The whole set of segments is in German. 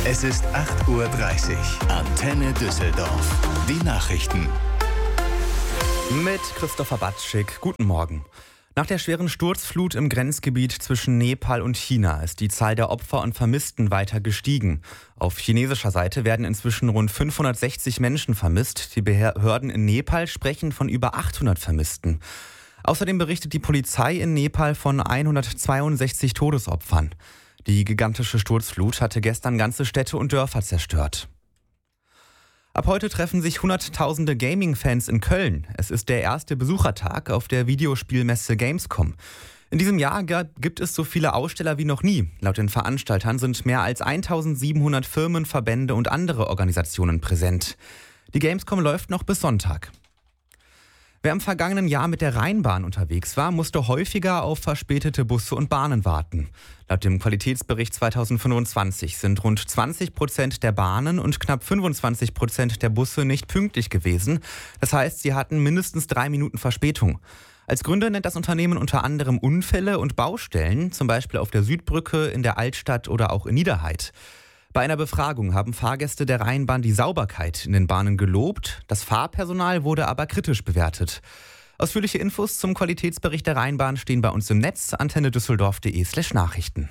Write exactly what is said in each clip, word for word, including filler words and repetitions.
Es ist acht Uhr dreißig. Antenne Düsseldorf. Die Nachrichten. Mit Christopher Batschik. Guten Morgen. Nach der schweren Sturzflut im Grenzgebiet zwischen Nepal und China ist die Zahl der Opfer und Vermissten weiter gestiegen. Auf chinesischer Seite werden inzwischen rund fünfhundertsechzig Menschen vermisst. Die Behörden in Nepal sprechen von über achthundert Vermissten. Außerdem berichtet die Polizei in Nepal von hundertzweiundsechzig Todesopfern. Die gigantische Sturzflut hatte gestern ganze Städte und Dörfer zerstört. Ab heute treffen sich hunderttausende Gaming-Fans in Köln. Es ist der erste Besuchertag auf der Videospielmesse Gamescom. In diesem Jahr gibt es so viele Aussteller wie noch nie. Laut den Veranstaltern sind mehr als eintausendsiebenhundert Firmen, Verbände und andere Organisationen präsent. Die Gamescom läuft noch bis Sonntag. Wer im vergangenen Jahr mit der Rheinbahn unterwegs war, musste häufiger auf verspätete Busse und Bahnen warten. Laut dem Qualitätsbericht zweitausendfünfundzwanzig sind rund zwanzig Prozent der Bahnen und knapp fünfundzwanzig Prozent der Busse nicht pünktlich gewesen. Das heißt, sie hatten mindestens drei Minuten Verspätung. Als Gründe nennt das Unternehmen unter anderem Unfälle und Baustellen, zum Beispiel auf der Südbrücke, in der Altstadt oder auch in Niederrhein. Bei einer Befragung haben Fahrgäste der Rheinbahn die Sauberkeit in den Bahnen gelobt. Das Fahrpersonal wurde aber kritisch bewertet. Ausführliche Infos zum Qualitätsbericht der Rheinbahn stehen bei uns im Netz, antennedüsseldorf.de slash Nachrichten.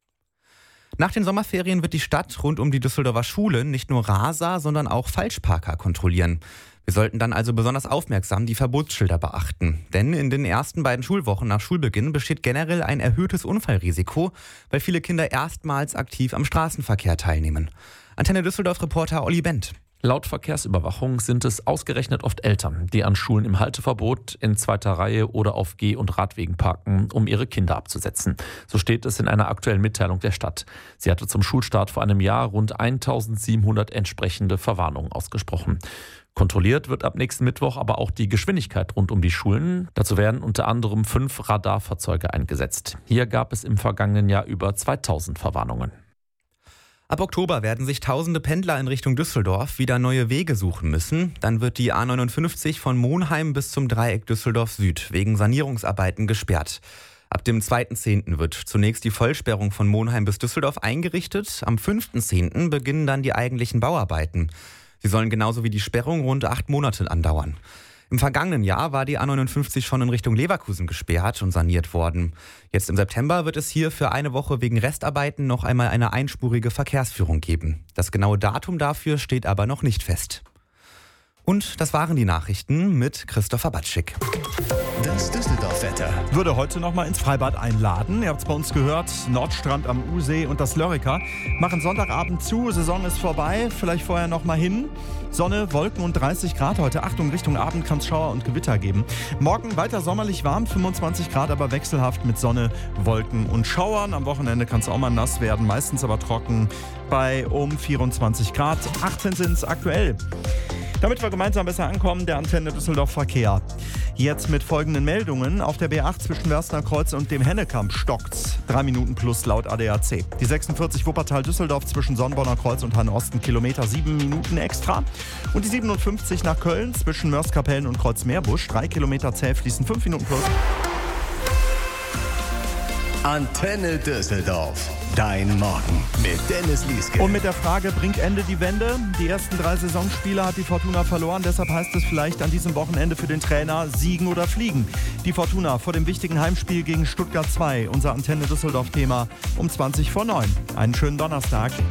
Nach den Sommerferien wird die Stadt rund um die Düsseldorfer Schulen nicht nur Raser, sondern auch Falschparker kontrollieren. Wir sollten dann also besonders aufmerksam die Verbotsschilder beachten. Denn in den ersten beiden Schulwochen nach Schulbeginn besteht generell ein erhöhtes Unfallrisiko, weil viele Kinder erstmals aktiv am Straßenverkehr teilnehmen. Antenne Düsseldorf-Reporter Olli Bent. Laut Verkehrsüberwachung sind es ausgerechnet oft Eltern, die an Schulen im Halteverbot, in zweiter Reihe oder auf Geh- und Radwegen parken, um ihre Kinder abzusetzen. So steht es in einer aktuellen Mitteilung der Stadt. Sie hatte zum Schulstart vor einem Jahr rund eintausendsiebenhundert entsprechende Verwarnungen ausgesprochen. Kontrolliert wird ab nächsten Mittwoch aber auch die Geschwindigkeit rund um die Schulen. Dazu werden unter anderem fünf Radarfahrzeuge eingesetzt. Hier gab es im vergangenen Jahr über zweitausend Verwarnungen. Ab Oktober werden sich tausende Pendler in Richtung Düsseldorf wieder neue Wege suchen müssen. Dann wird die A neunundfünfzig von Monheim bis zum Dreieck Düsseldorf Süd wegen Sanierungsarbeiten gesperrt. Ab dem zweiten zehnten wird zunächst die Vollsperrung von Monheim bis Düsseldorf eingerichtet. Am fünften zehnten beginnen dann die eigentlichen Bauarbeiten. Sie sollen genauso wie die Sperrung rund acht Monate andauern. Im vergangenen Jahr war die A neunundfünfzig schon in Richtung Leverkusen gesperrt und saniert worden. Jetzt im September wird es hier für eine Woche wegen Restarbeiten noch einmal eine einspurige Verkehrsführung geben. Das genaue Datum dafür steht aber noch nicht fest. Und das waren die Nachrichten mit Christopher Batschik. Das Düsseldorf-Wetter. Würde heute noch mal ins Freibad einladen. Ihr habt es bei uns gehört, Nordstrand am Ursee und das Lörriker machen Sonntagabend zu, Saison ist vorbei, vielleicht vorher noch mal hin. Sonne, Wolken und dreißig Grad heute. Achtung, Richtung Abend kann es Schauer und Gewitter geben. Morgen weiter sommerlich warm, fünfundzwanzig Grad, aber wechselhaft mit Sonne, Wolken und Schauern. Am Wochenende kann es auch mal nass werden, meistens aber trocken bei um vierundzwanzig Grad. achtzehn sind es aktuell. Damit wir gemeinsam besser ankommen, der Antenne Düsseldorf Verkehr. Jetzt mit folgenden Meldungen. Auf der B acht zwischen Wörstner Kreuz und dem Hennekamp stockt's. Drei Minuten plus laut A D A C. Die sechsundvierzig Wuppertal-Düsseldorf zwischen Sonnborner Kreuz und Hannosten Kilometer sieben Minuten extra. Und die siebenundfünfzig nach Köln zwischen Mörstkapellen und Kreuzmeerbusch. Drei Kilometer zäh fließen fünf Minuten plus. Antenne Düsseldorf. Dein Morgen mit Dennis Lieske. Und mit der Frage, bringt Ende die Wende? Die ersten drei Saisonspiele hat die Fortuna verloren. Deshalb heißt es vielleicht an diesem Wochenende für den Trainer siegen oder fliegen. Die Fortuna vor dem wichtigen Heimspiel gegen Stuttgart zwei. Unser Antenne Düsseldorf-Thema um zwanzig vor neun. Einen schönen Donnerstag.